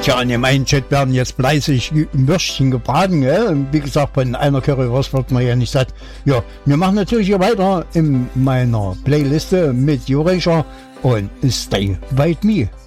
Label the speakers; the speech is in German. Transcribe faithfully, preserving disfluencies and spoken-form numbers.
Speaker 1: Tja, in dem einen Chat werden jetzt fleißig Würstchen gebraten, gell? Wie gesagt, bei einer Currywurst wird man ja nicht satt. Ja, wir machen natürlich hier weiter in meiner Playliste mit Jurischer und Stay With Me.